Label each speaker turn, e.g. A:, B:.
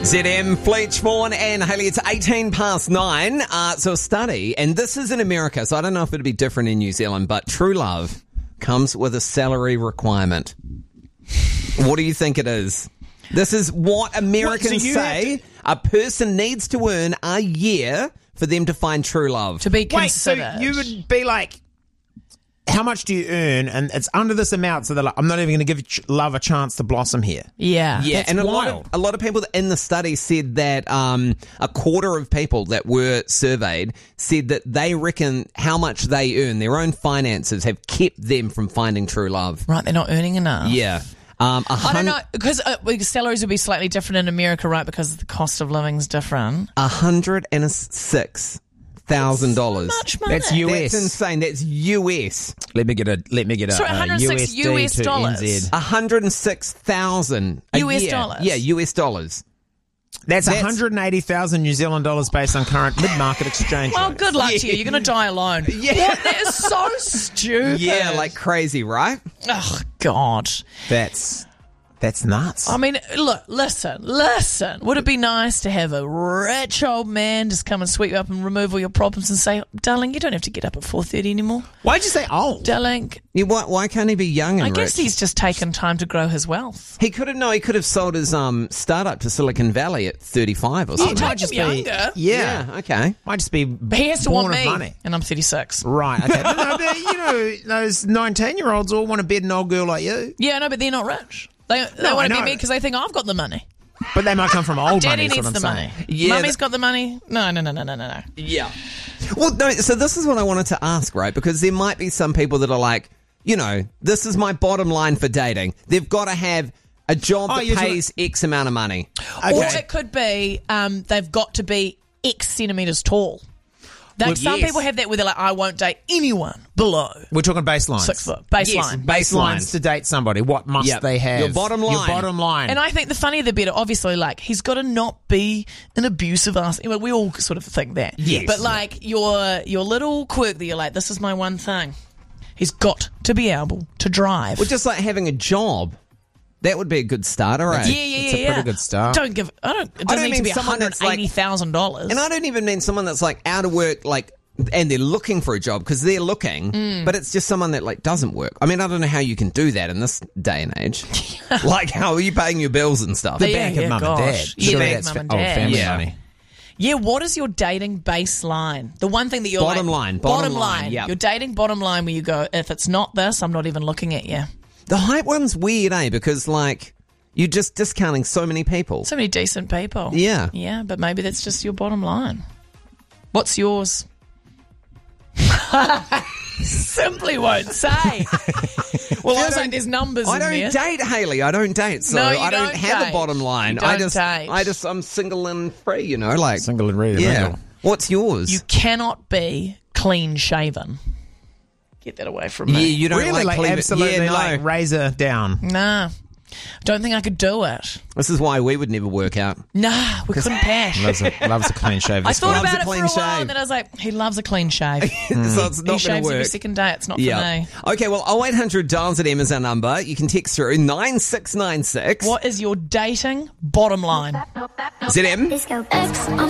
A: ZM, Fletchborn and Haley, it's 9:18. So a study, and this is in America, so I don't know if it'd be different in New Zealand, but true love comes with a salary requirement. What do you think it is? This is what Americans say a person needs to earn a year for them to find true love.
B: To be
C: Wait,
B: considered.
C: so you would be like, how much do you earn? And it's under this amount, so they're like, I'm not even going to give love a chance to blossom here.
B: Yeah.
A: Yeah,
C: That's
A: and
C: wild.
A: a lot of people in the study said that a quarter of people that were surveyed said that they reckon how much they earn, their own finances, have kept them from finding true love.
B: Right, they're not earning enough.
A: Yeah.
B: I don't know, because salaries would be slightly different in America, right, because the cost of living's different.
A: $106,000.
B: Much money.
C: That's US.
A: That's insane. That's US.
C: Let me get a
B: Sorry, 106
C: USD
B: US
C: to
B: dollars.
C: NZ.
A: 106,000 a
B: US
A: year.
B: dollars?
A: Yeah, US dollars.
C: That's 180,000 New Zealand dollars based on current mid-market exchange
B: Well,
C: rates.
B: good luck to you. You're going to die alone.
A: Yeah.
B: What? That is so stupid.
A: Yeah, like crazy, right?
B: Oh, God.
C: That's nuts.
B: I mean, look, listen. Would it be nice to have a rich old man just come and sweep you up and remove all your problems and say, darling, you don't have to get up at 4:30 anymore.
C: Why'd you say old?
B: Darling,
A: Yeah, why can't he be young and
B: I
A: rich?
B: guess he's just taken time to grow his wealth.
A: He could have sold his startup to Silicon Valley at 35 or something.
B: take him younger.
C: Yeah.
A: Okay.
C: Might just be
B: But he has to
C: born
B: want
C: of
B: me,
C: money.
B: and I'm 36.
C: Right, okay. But no, those 19-year-olds all want to bed an old girl like you.
B: Yeah, no, but they're not rich. They
C: No,
B: want
C: I
B: to be
C: know.
B: me because they think I've got the money.
C: But they might come from old
B: Daddy
C: money, is
B: needs
C: what
B: the
C: I'm
B: money.
C: saying.
A: Yeah,
B: Mummy's got the money. No.
A: Yeah. Well, no, so this is what I wanted to ask, right? Because there might be some people that are like, this is my bottom line for dating. They've got to have a job that
C: you're
A: pays X amount of money.
C: Okay.
B: Or it could be they've got to be X centimetres tall.
C: Well,
B: Some
C: yes.
B: people have that where they're like, I won't date anyone below
C: We're talking baselines.
B: 6 foot.
A: Yes,
B: Baseline.
C: Baselines to date somebody. What must
A: Yep.
C: they have?
A: Your bottom line.
C: Your bottom line.
B: And I think the funnier the better. Obviously, like, he's got to not be an abusive ass. Well, we all sort of think that.
C: Yes.
B: But like your little quirk that you're like, this is my one thing. He's got to be able to drive.
A: Well, just like having a job. That would be a good starter, right?
B: yeah.
C: It's a pretty good start.
B: It doesn't need to be
A: someone that's like-
B: $180,000.
A: And I don't even mean someone that's like out of work, like, and they're looking for a job because they're looking, but it's just someone that like doesn't work. I mean, I don't know how you can do that in this day and age. Like, how are you paying your bills and stuff?
C: the
B: Yeah,
C: bank of mum and dad.
B: gosh. Yeah,
C: Surely
B: bank
C: that's
B: of mum and
C: old
B: dad.
C: family
A: Yeah.
C: money.
B: Yeah, what is your dating baseline? The one thing that you're
A: Bottom
B: like...
A: line,
B: Bottom
A: bottom
B: line.
A: line, yeah.
B: Your dating bottom line where you go, if it's not this, I'm not even looking at you.
A: The height one's weird, Because like you're just discounting so many people.
B: So many decent people.
A: Yeah.
B: Yeah, but maybe that's just your bottom line. What's yours? Simply won't say.
A: Well,
B: Feels like there's numbers
A: I
B: in
A: don't
B: there.
A: date, Haley. I don't date, so
B: No, you
A: I don't
B: don't
A: have
B: date.
A: a bottom line.
B: You don't date.
A: I'm single and free. Like
C: Single and ready to
A: yeah.
C: mingle.
A: What's yours?
B: You cannot be clean shaven. Get that away from
A: yeah,
B: me.
A: you don't
C: Really, like
A: cleavage.
C: absolutely,
A: Yeah, no.
C: like razor down.
B: Nah. Don't think I could do it.
A: This is why we would never work out.
B: Nah, we couldn't pash.
C: Loves a clean shave.
B: I
C: this
B: thought
C: guy.
A: Loves
B: about
A: a
B: it for
A: clean
B: a while,
A: shave.
B: and then I was like, he loves a clean shave.
A: So it's
B: He
A: not going
B: shaves
A: to
B: every
A: work.
B: second day. It's not for
A: Yeah.
B: me.
A: Okay, well, 0800 dials at M is our number. You can text through 9696.
B: What is your dating bottom line?
A: ZM.
D: Disco X on